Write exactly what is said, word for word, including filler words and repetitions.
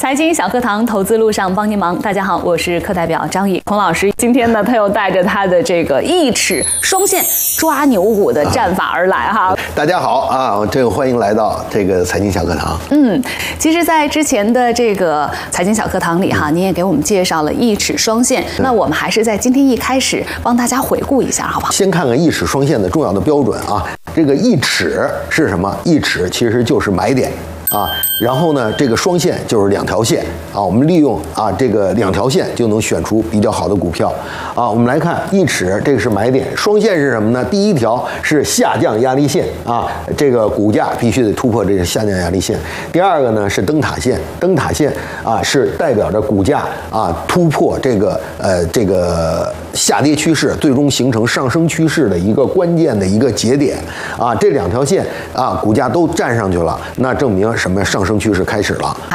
财经小课堂，投资路上帮您忙。大家好，我是课代表张毅。孔老师今天呢，他又带着他的这个一尺双线抓牛股的战法而来哈。 大家好啊，这个欢迎来到这个财经小课堂。 嗯，其实，在之前的这个财经小课堂里哈，您也给我们介绍了一尺双线。那我们还是在今天一开始帮大家回顾一下，好不好？ 先看看一尺双线的重要的标准啊。这个一尺是什么？一尺其实就是买点。啊，然后呢，这个双线就是两条线啊，我们利用啊这个两条线就能选出比较好的股票啊。我们来看一尺，这个是买点，双线是什么呢？第一条是下降压力线啊，这个股价必须得突破这个下降压力线。第二个呢是灯塔线，灯塔线啊是代表着股价啊突破这个呃这个下跌趋势，最终形成上升趋势的一个关键的一个节点啊。这两条线啊，股价都站上去了，那证明什么呀？上升趋势开始了。